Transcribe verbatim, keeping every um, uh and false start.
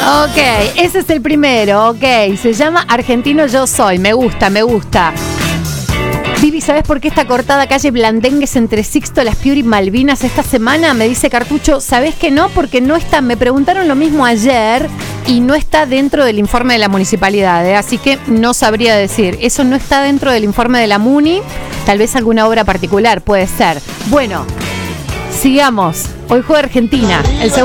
Ok, ese es el primero, ok. Se llama Argentino Yo Soy. Me gusta, me gusta. Vivi, ¿sabes por qué está cortada calle Blandengues entre Sixto, Las Piuri y Malvinas esta semana? Me dice Cartucho, ¿sabés que no? Porque no está, me preguntaron lo mismo ayer y no está dentro del informe de la municipalidad, ¿eh? Así que no sabría decir. Eso no está dentro del informe de la Muni, tal vez alguna obra particular, puede ser. Bueno, sigamos. Hoy juega Argentina. El segundo